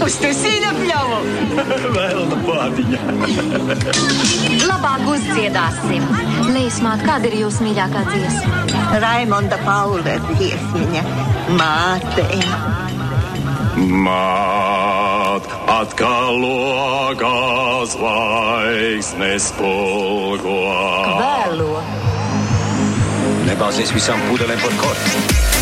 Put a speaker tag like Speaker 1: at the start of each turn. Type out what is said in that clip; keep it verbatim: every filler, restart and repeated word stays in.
Speaker 1: Uztaisīja pļauju!
Speaker 2: Vēlna bādiņa!
Speaker 3: Labāk uzdziedāsim! Līsmāt, kāda ir jūsu mīļākā dziesma?
Speaker 1: Raimonda Paula dziesmiņa Māte.
Speaker 2: Māt, atkal logā zvaigznes spulgo.
Speaker 3: Vēlo!
Speaker 4: Nebāzies visām pudelēm par korķi.